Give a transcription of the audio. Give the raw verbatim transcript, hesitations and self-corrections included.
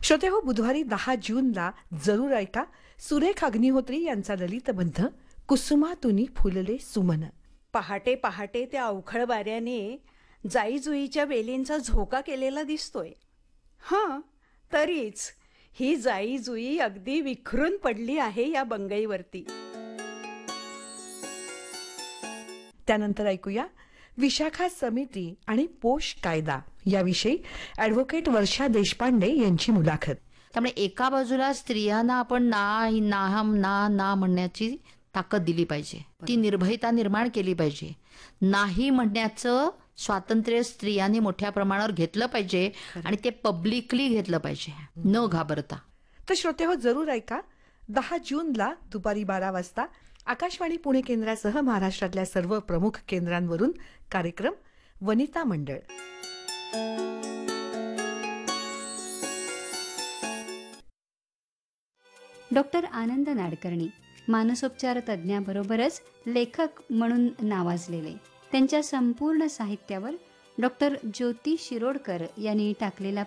श्रोते हो, बुधवारी दहा जूनला जरूर ऐका सुरेख अग्निहोत्री यांचा ललितबंध कुसुमातुनी फुलले सुमन. पहाटे पहाटे त्या अवखळ वाऱ्याने जाईजुईच्या वेलींचा झोका केलेला दिसतोय. हां, तरीच ही जाईजुई अगदी विखरून पडली आहे या बंगईवरती. त्यानंतर ऐकूया विशाखा समिती आणि पोष कायदा याविषयी ॲडव्होकेट वर्षा देशपांडे यांची मुलाखत. त्यामुळे एका बाजूला स्त्रियांना आपण ना नाहम ना ना म्हणण्याची ताकद दिली पाहिजे, ती निर्भयता निर्माण केली पाहिजे. नाही म्हणण्याचं स्वातंत्र्य स्त्रियांनी मोठ्या प्रमाणावर घेतलं पाहिजे आणि ते पब्लिकली घेतलं पाहिजे, न घाबरता. तर श्रोते हो, जरूर ऐका दहा जूनला दुपारी बारा वाजता आकाशवाणी पुणे केंद्रासह महाराष्ट्रातल्या सर्व प्रमुख केंद्रांवरून कार्यक्रम वनिता मंडळ. डॉक्टर आनंद नाडकर्णी मानसोपचार तज्ज्ञाबरोबरच लेखक म्हणून नावाजलेले, त्यांच्या संपूर्ण साहित्यावर डॉक्टर ज्योती शिरोडकर यांनी टाकलेला